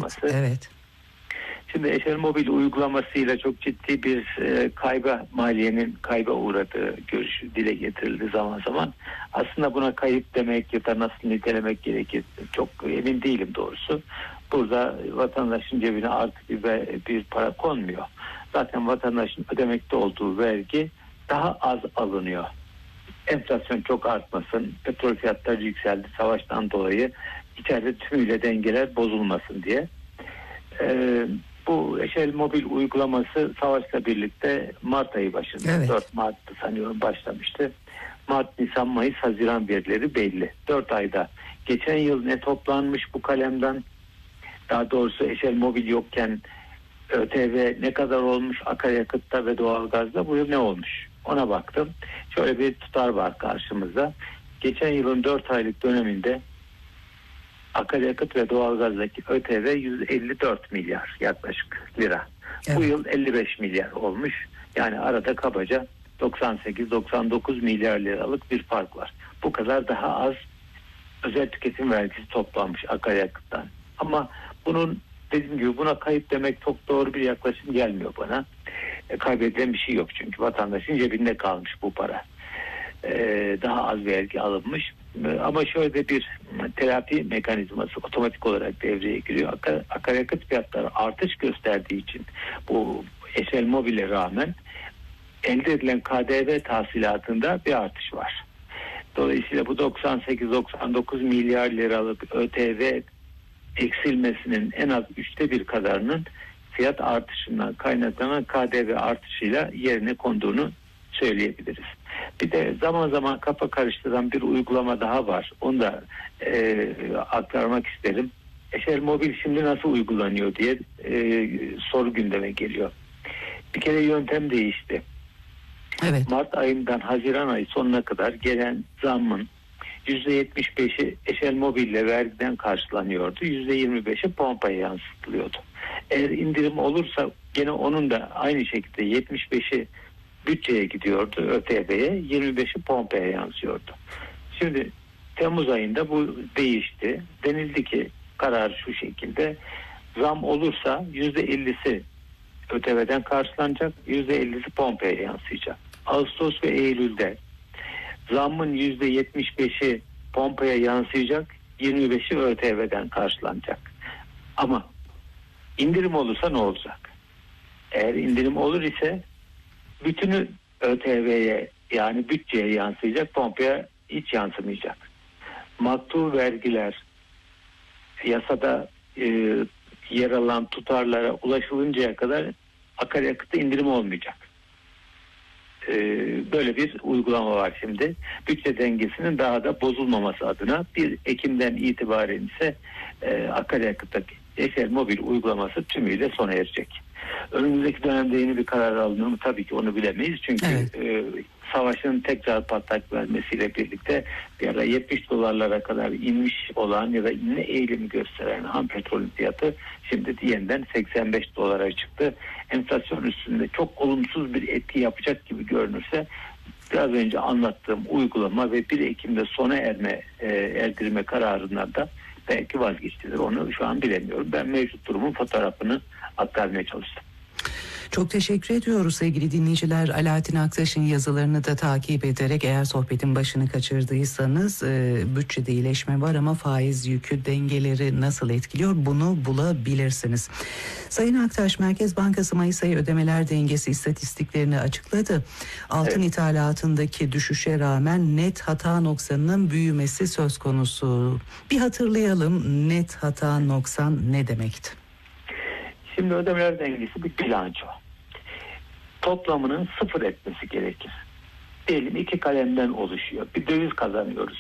uygulaması. Evet. Şimdi Eşel Mobil uygulamasıyla çok ciddi bir maliyenin kayba uğradığı görüşü dile getirildi zaman zaman. Aslında buna kayıp demek ya da nasıl nitelemek gerekir çok emin değilim doğrusu. Burada vatandaşın cebine artık bir para konmuyor. Zaten vatandaşın ödemekte olduğu vergi daha az alınıyor. Enflasyon çok artmasın, petrol fiyatları yükseldi savaştan dolayı, içeride tümüyle dengeler bozulmasın diye. Bu Eşel Mobil uygulaması savaşla birlikte Mart ayı başında, Evet. 4 Mart'ta sanıyorum başlamıştı. Mart, Nisan, Mayıs, Haziran verileri belli. 4 ayda geçen yıl ne toplanmış bu kalemden, daha doğrusu Eşel Mobil yokken ÖTV ne kadar olmuş akaryakıtta ve doğalgazda, bu yıl ne olmuş ona baktım. Şöyle bir tutar var karşımızda. Geçen yılın 4 aylık döneminde akaryakıt ve doğalgazdaki ÖTV 154 milyar yaklaşık lira. Evet. Bu yıl 55 milyar olmuş. Yani arada kabaca 98-99 milyar liralık bir fark var. Bu kadar daha az özel tüketim vergisi toplanmış akaryakıttan. Ama bunun, dediğim gibi, buna kayıp demek çok doğru bir yaklaşım gelmiyor bana. Kaybedilen bir şey yok çünkü vatandaşın cebinde kalmış bu para. Daha az vergi alınmış. Ama şöyle bir telafi mekanizması otomatik olarak devreye giriyor. Akaryakıt fiyatları artış gösterdiği için bu Eşel Mobil'e rağmen elde edilen KDV tahsilatında bir artış var. Dolayısıyla bu 98-99 milyar liralık ÖTV eksilmesinin en az 1/3 kadarının fiyat artışından kaynaklanan KDV artışıyla yerine konduğunu söyleyebiliriz. Bir de zaman zaman kafa karıştıran bir uygulama daha var. Onu da aktarmak isterim. Eşel Mobil şimdi nasıl uygulanıyor diye soru gündeme geliyor. Bir kere yöntem değişti. Evet. Mart ayından Haziran ayı sonuna kadar gelen zammın %75'i Eşel Mobil'le vergiden karşılanıyordu. %25'i pompaya yansıtılıyordu. Eğer indirim olursa gene onun da aynı şekilde 75'i bütçeye gidiyordu, ÖTV'ye, 25'i pompaya yansıyordu. Şimdi Temmuz ayında bu değişti. Denildi ki karar şu şekilde: zam olursa %50'si ÖTV'den karşılanacak, %50'si pompaya yansıyacak. Ağustos ve Eylül'de zammın %75'i pompaya yansıyacak, 25'i ÖTV'den karşılanacak. Ama indirim olursa ne olacak? Eğer indirim olur ise bütünü ÖTV'ye, yani bütçeye yansıyacak, pompaya hiç yansımayacak. Maktu vergiler yasada yer alan tutarlara ulaşılıncaya kadar akaryakıtta indirim olmayacak. Böyle bir uygulama var şimdi. Bütçe dengesinin daha da bozulmaması adına 1 Ekim'den itibaren ise akaryakıttaki Eşel Mobil uygulaması tümüyle sona erecek. Önümüzdeki dönemde yeni bir karar alınır mı? Tabii ki onu bilemeyiz. Çünkü savaşın tekrar patlak vermesiyle birlikte bir ara 70 dolarlara kadar inmiş olan ya da inme eğilimi gösteren ham petrolün fiyatı şimdi yeniden 85 dolara çıktı. Enflasyon üstünde çok olumsuz bir etki yapacak gibi görünürse biraz önce anlattığım uygulama ve 1 Ekim'de sona erdirme kararından da belki vazgeçtiler. Onu şu an bilemiyorum. Ben mevcut durumun fotoğrafını aktarmaya çalıştım. Çok teşekkür ediyoruz sevgili dinleyiciler. Alaaddin Aktaş'ın yazılarını da takip ederek, eğer sohbetin başını kaçırdıysanız, bütçede iyileşme var ama faiz yükü dengeleri nasıl etkiliyor, bunu bulabilirsiniz. Sayın Aktaş, Merkez Bankası Mayıs ayı ödemeler dengesi istatistiklerini açıkladı. Altın ithalatındaki düşüşe rağmen net hata noksanının büyümesi söz konusu. Bir hatırlayalım, net hata noksan ne demekti? Şimdi ödemeler dengesi bir bilanço. Toplamının sıfır etmesi gerekir. Diyelim 2 kalemden oluşuyor. Bir döviz kazanıyoruz.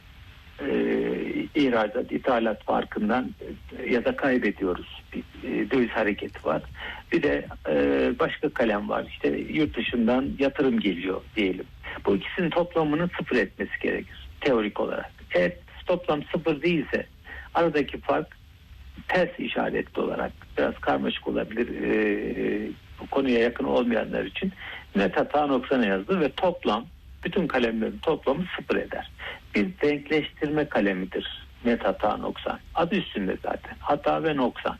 İhracat, ithalat farkından ya da kaybediyoruz. Bir döviz hareketi var. Bir de başka kalem var. İşte yurt dışından yatırım geliyor diyelim. Bu ikisinin toplamının sıfır etmesi gerekir teorik olarak. Eğer toplam sıfır değilse aradaki fark ters işaretli olarak biraz karmaşık olabilir, bu konuya yakın olmayanlar için net hata noksana yazdı ve toplam, bütün kalemlerin toplamı sıfır eder. Bir denkleştirme kalemidir net hata noksan. Adı üstünde zaten. Hata ve noksan.